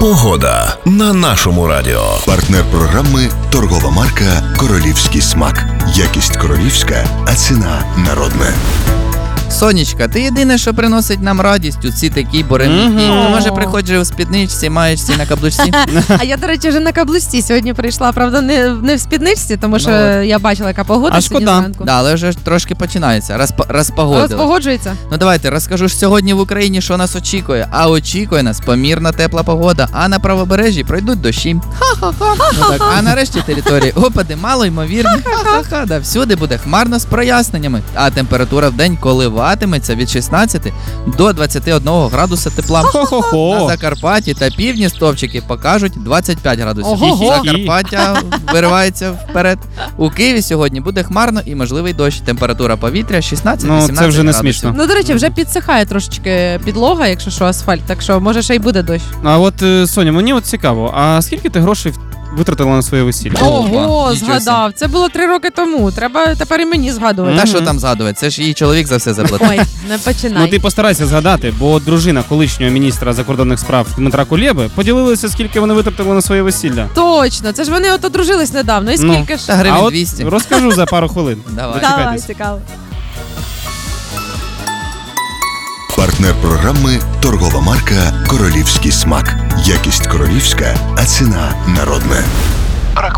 Погода на нашому радіо. Партнер програми – торгова марка «Королівський смак». Якість королівська, а ціна народна. Сонечка, ти єдине, що приносить нам радість у ці такі буремні дні. То може приходжу у спідничці, маєшці на каблучці? А я, до речі, вже на каблучці сьогодні прийшла. Правда, не в спідничці, тому що я бачила, яка погода сьогодні зранку. Да, але вже трошки починається, розпогодилось. Розпогоджується? Ну давайте, розкажу ж сьогодні в Україні, що нас очікує. А очікує нас помірна тепла погода, а на правобережжі пройдуть дощі. Ха-ха-ха. Ну, так, а на решті території опади малоймовірні. Ха-ха-ха. Да, всюди буде хмарно з проясненнями, а температура в день коливатиметься від 16 до 21 градуса тепла. На Закарпатті та півдні стовпчики покажуть 25 градусів. Закарпаття виривається вперед. У Києві сьогодні буде хмарно і можливий дощ. Температура повітря 16-18 градусів. Це вже не смішно. Ну, до речі, вже підсихає трошечки підлога, якщо що, асфальт, так що може ще й буде дощ. А от, Соня, мені от цікаво, а скільки ти грошей витратила на своє весілля? Ого, згадав. Це було 3 роки тому. Треба тепер і мені згадувати. Та що там згадувати? Це ж її чоловік за все заплатив. Ой, не починай. Ну ти постарайся згадати, бо дружина колишнього міністра закордонних справ Дмитра Кулєби поділилися, скільки вони витратили на своє весілля. Точно, це ж вони от одружились недавно. І скільки ж? Та гривень А от 200. розкажу за пару хвилин. Давай. Давай, цікаво. Партнер програми – торгова марка «Королівський смак». Якість королівська, а ціна народна.